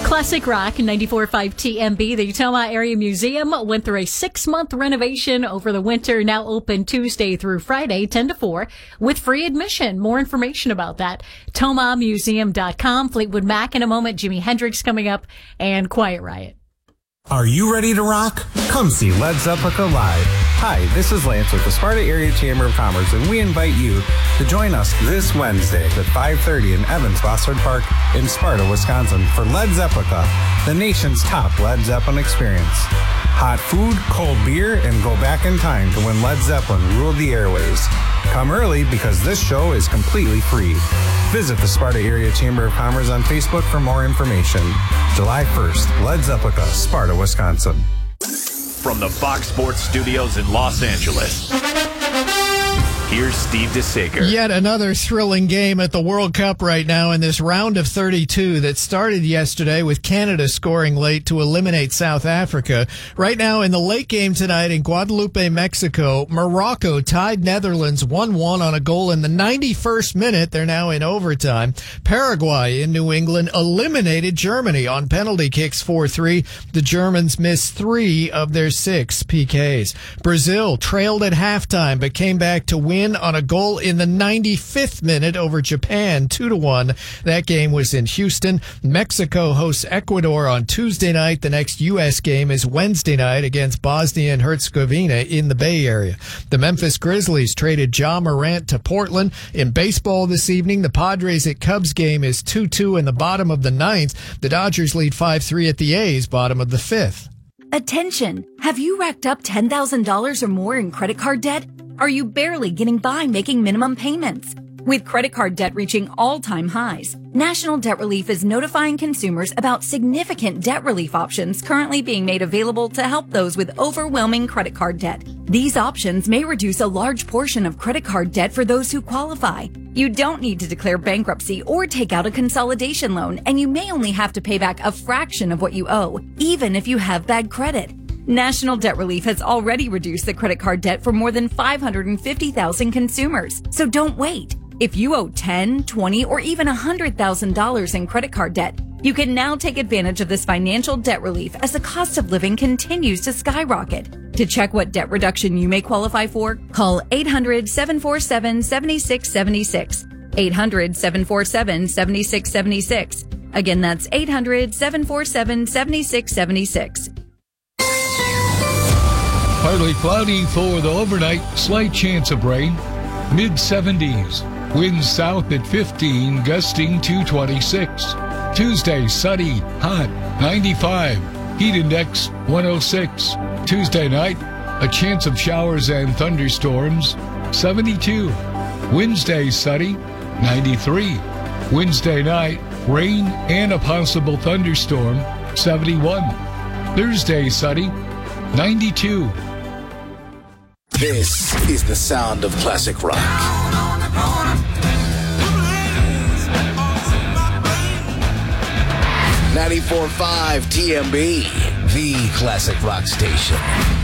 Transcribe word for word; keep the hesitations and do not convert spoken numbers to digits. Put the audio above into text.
Classic Rock ninety-four point five T M B. The Tomah Area Museum went through a six-month renovation over the winter, now open Tuesday through Friday, ten to four, with free admission. More information about that, tomah museum dot com. Fleetwood Mac in a moment, Jimi Hendrix coming up, and Quiet Riot. Are you ready to rock? Come see Led Zeppelin live. Hi, this is Lance with the Sparta Area Chamber of Commerce, and we invite you to join us this Wednesday at five thirty in Evans Bossard Park in Sparta, Wisconsin for Led Zeppelin, the nation's top Led Zeppelin experience. Hot food, cold beer, and go back in time to when Led Zeppelin ruled the airwaves. Come early because this show is completely free. Visit the Sparta Area Chamber of Commerce on Facebook for more information. July first, Led Zeppelin, Sparta, Wisconsin. From the Fox Sports Studios in Los Angeles, here's Steve DeSaker. Yet another thrilling game at the World Cup right now in this round of thirty-two that started yesterday with Canada scoring late to eliminate South Africa. Right now in the late game tonight in Guadalupe, Mexico, Morocco tied Netherlands one one on a goal in the ninety-first minute. They're now in overtime. Paraguay in New England eliminated Germany on penalty kicks four three. The Germans missed three of their six P Ks. Brazil trailed at halftime but came back to win on a goal in the ninety-fifth minute over Japan, two to one. That game was in Houston. Mexico hosts Ecuador on Tuesday night. The next U S game is Wednesday night against Bosnia and Herzegovina in the Bay Area. The Memphis Grizzlies traded Ja Morant to Portland. In baseball this evening, the Padres at Cubs game is two two in the bottom of the ninth. The Dodgers lead five three at the A's, bottom of the fifth. Attention! Have you racked up ten thousand dollars or more in credit card debt? Are you barely getting by making minimum payments? With credit card debt reaching all-time highs, National Debt Relief is notifying consumers about significant debt relief options currently being made available to help those with overwhelming credit card debt. These options may reduce a large portion of credit card debt for those who qualify. You don't need to declare bankruptcy or take out a consolidation loan, and you may only have to pay back a fraction of what you owe, even if you have bad credit. National Debt Relief has already reduced the credit card debt for more than five hundred fifty thousand consumers. So don't wait. If you owe ten thousand dollars, twenty thousand dollars, or even one hundred thousand dollars in credit card debt, you can now take advantage of this financial debt relief as the cost of living continues to skyrocket. To check what debt reduction you may qualify for, call eight hundred, seven four seven, seven six seven six. eight hundred, seven four seven, seven six seven six. Again, that's eight hundred, seven four seven, seven six seven six. Partly cloudy for the overnight, slight chance of rain, mid seventies. Winds south at fifteen, gusting to twenty-six. Tuesday, sunny, hot, ninety-five. Heat index, one oh six. Tuesday night, a chance of showers and thunderstorms, seventy-two. Wednesday, sunny, ninety-three. Wednesday night, rain and a possible thunderstorm, seventy-one. Thursday, sunny, ninety-two. This is the sound of classic rock. ninety-four point five T M B, the classic rock station.